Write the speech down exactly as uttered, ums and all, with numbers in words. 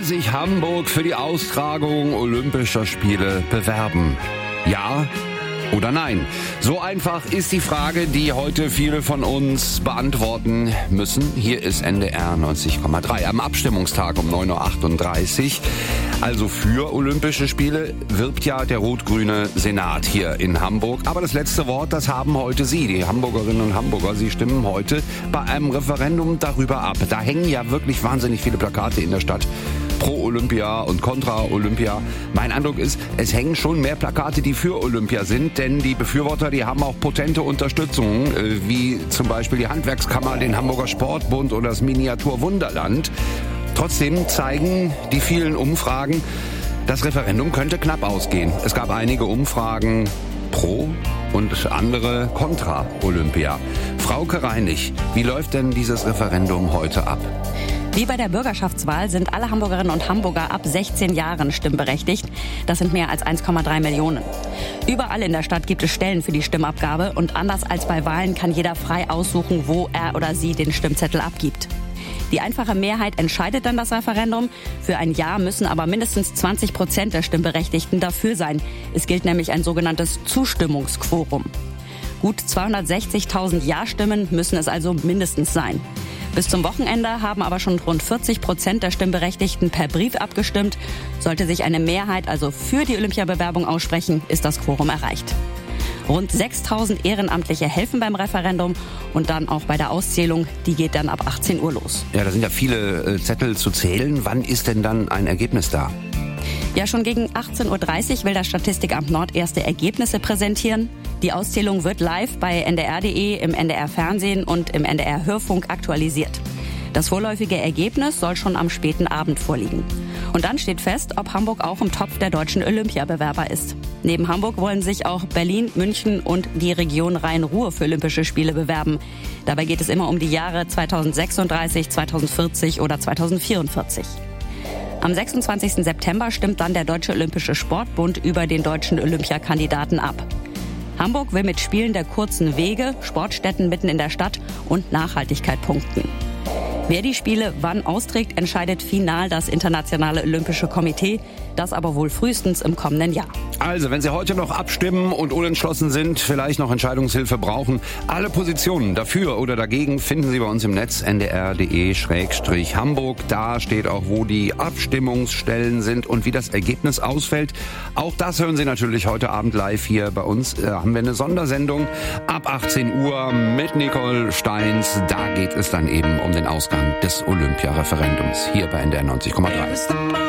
sich Hamburg für die Austragung Olympischer Spiele bewerben? Ja oder nein? So einfach ist die Frage, die heute viele von uns beantworten müssen. Hier ist N D R neunzig Komma drei am Abstimmungstag um neun Uhr achtunddreißig. Also für Olympische Spiele wirbt ja der rot-grüne Senat hier in Hamburg. Aber das letzte Wort, das haben heute Sie, die Hamburgerinnen und Hamburger. Sie stimmen heute bei einem Referendum darüber ab. Da hängen ja wirklich wahnsinnig viele Plakate in der Stadt. Pro Olympia und kontra Olympia. Mein Eindruck ist, es hängen schon mehr Plakate, die für Olympia sind, denn die Befürworter, die haben auch potente Unterstützung, wie zum Beispiel die Handwerkskammer, den Hamburger Sportbund oder das Miniatur Wunderland. Trotzdem zeigen die vielen Umfragen, das Referendum könnte knapp ausgehen. Es gab einige Umfragen pro und andere kontra Olympia. Frauke Reinig, wie läuft denn dieses Referendum heute ab? Wie bei der Bürgerschaftswahl sind alle Hamburgerinnen und Hamburger ab sechzehn Jahren stimmberechtigt. Das sind mehr als eins Komma drei Millionen. Überall in der Stadt gibt es Stellen für die Stimmabgabe und anders als bei Wahlen kann jeder frei aussuchen, wo er oder sie den Stimmzettel abgibt. Die einfache Mehrheit entscheidet dann das Referendum. Für ein Ja müssen aber mindestens zwanzig Prozent der Stimmberechtigten dafür sein. Es gilt nämlich ein sogenanntes Zustimmungsquorum. Gut zweihundertsechzigtausend Ja-Stimmen müssen es also mindestens sein. Bis zum Wochenende haben aber schon rund vierzig Prozent der Stimmberechtigten per Brief abgestimmt. Sollte sich eine Mehrheit also für die Olympiabewerbung aussprechen, ist das Quorum erreicht. Rund sechstausend Ehrenamtliche helfen beim Referendum und dann auch bei der Auszählung. Die geht dann ab achtzehn Uhr los. Ja, da sind ja viele äh, Zettel zu zählen. Wann ist denn dann ein Ergebnis da? Ja, schon gegen achtzehn Uhr dreißig will das Statistikamt Nord erste Ergebnisse präsentieren. Die Auszählung wird live bei N D R punkt de, im N D R Fernsehen und im N D R Hörfunk aktualisiert. Das vorläufige Ergebnis soll schon am späten Abend vorliegen. Und dann steht fest, ob Hamburg auch im Topf der deutschen Olympiabewerber ist. Neben Hamburg wollen sich auch Berlin, München und die Region Rhein-Ruhr für Olympische Spiele bewerben. Dabei geht es immer um die Jahre zweitausendsechsunddreißig, zweitausendvierzig oder zweitausendvierundvierzig. Am sechsundzwanzigsten September stimmt dann der Deutsche Olympische Sportbund über den deutschen Olympiakandidaten ab. Hamburg will mit Spielen der kurzen Wege, Sportstätten mitten in der Stadt und Nachhaltigkeit punkten. Wer die Spiele wann austrägt, entscheidet final das Internationale Olympische Komitee, das aber wohl frühestens im kommenden Jahr. Also, wenn Sie heute noch abstimmen und unentschlossen sind, vielleicht noch Entscheidungshilfe brauchen, alle Positionen dafür oder dagegen finden Sie bei uns im Netz n d r punkt de Schrägstrich Hamburg. Da steht auch, wo die Abstimmungsstellen sind und wie das Ergebnis ausfällt. Auch das hören Sie natürlich heute Abend live hier bei uns. Da haben wir eine Sondersendung ab achtzehn Uhr mit Nicole Steins. Da geht es dann eben um den Ausgang des Olympiareferendums hier bei N D R neunzig Komma drei.